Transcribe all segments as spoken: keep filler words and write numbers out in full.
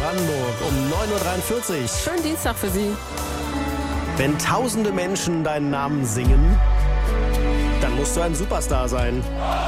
Brandenburg um neun Uhr dreiundvierzig. Schönen Dienstag für Sie. Wenn tausende Menschen deinen Namen singen, dann musst du ein Superstar sein.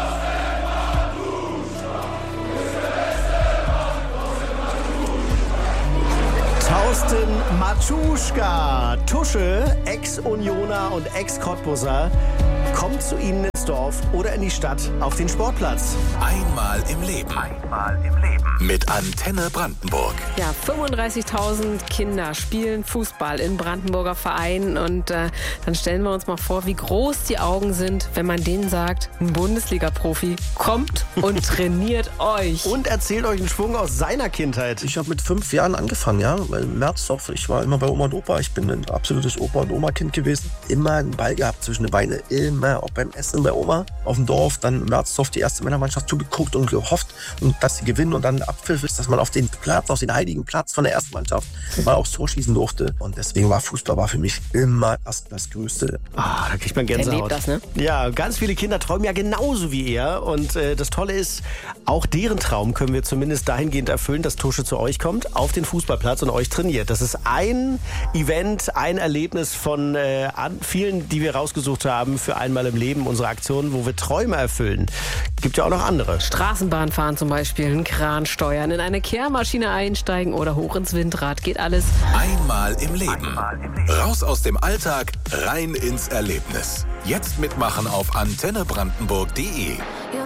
Thorsten Matschuschka, Tusche, Ex-Unioner und Ex-Cottbusser, kommt zu Ihnen ins Dorf oder in die Stadt auf den Sportplatz. Einmal im Leben. Einmal im Leben. Mit Antenne Brandenburg. Ja, fünfunddreißigtausend Kinder spielen Fußball in Brandenburger Vereinen. Und äh, dann stellen wir uns mal vor, wie groß die Augen sind, wenn man denen sagt, ein Bundesliga-Profi kommt und trainiert euch. Und erzählt euch einen Schwung aus seiner Kindheit. Ich habe mit fünf Jahren angefangen, ja. Im März doch. Ich war immer bei Oma und Opa. Ich bin ein absolutes Opa- und Oma-Kind gewesen. Immer einen Ball gehabt zwischen den Beinen. Immer, auch beim Essen bei Oma auf dem Dorf. Dann im Märzdorf die erste Männermannschaft zugeguckt und gehofft, und dass sie gewinnen. Und dann Abpfiff ist, dass man auf den Platz, auf den heiligen Platz von der ersten Mannschaft mal aufs Tor schießen durfte. Und deswegen war Fußball war für mich immer das, das Größte. Ah, da kriegt man Der Gänsehaut. lebt das, ne? Ja, ganz viele Kinder träumen ja genauso wie er. Und äh, das Tolle ist, auch deren Traum können wir zumindest dahingehend erfüllen, dass Tusche zu euch kommt, auf den Fußballplatz und euch trainiert. Das ist ein Event, ein Erlebnis von äh, an vielen, die wir rausgesucht haben für einmal im Leben, unsere Aktion, wo wir Träume erfüllen. Gibt ja auch noch andere. Straßenbahn fahren zum Beispiel, einen Kran steuern, in eine Kehrmaschine einsteigen oder hoch ins Windrad. Geht alles. Einmal im Leben. Einmal im Leben. Raus aus dem Alltag, rein ins Erlebnis. Jetzt mitmachen auf antenne brandenburg punkt de.